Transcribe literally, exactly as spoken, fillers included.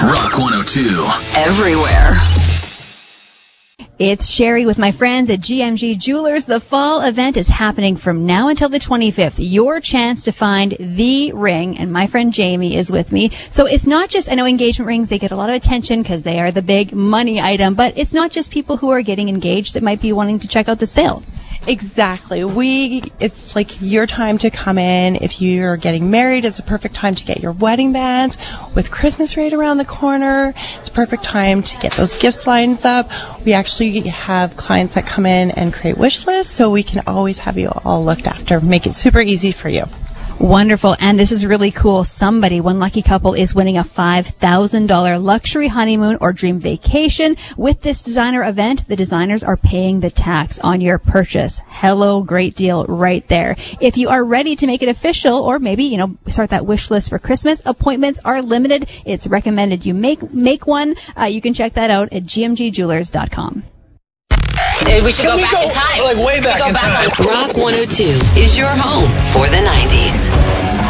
Rock one oh two. Everywhere. It's Sherry with my friends at G M G Jewelers. The fall event is happening from now until the twenty-fifth. Your chance to find the ring, and my friend Jamie is with me. So it's not just, I know engagement rings, they get a lot of attention because they are the big money item, but it's not just people who are getting engaged that might be wanting to check out the sale. Exactly. We, it's like your time to come in. If you're getting married, it's a perfect time to get your wedding bands. With Christmas right around the corner, it's a perfect time to get those gifts lined up. We actually have clients that come in and create wish lists, so we can always have you all looked after. Make it super easy for you. Wonderful. And this is really cool. Somebody, one lucky couple, is winning a five thousand dollars luxury honeymoon or dream vacation. With this designer event, the designers are paying the tax on your purchase. Hello, great deal right there. If you are ready to make it official, or maybe, you know, start that wish list for Christmas, appointments are limited. It's recommended you make, make one. Uh, you can check that out at g m g jewelers dot com. We should Can go we back go, in time. like, way back Can we go in back time? on- Rock one oh two is your home for the nineties.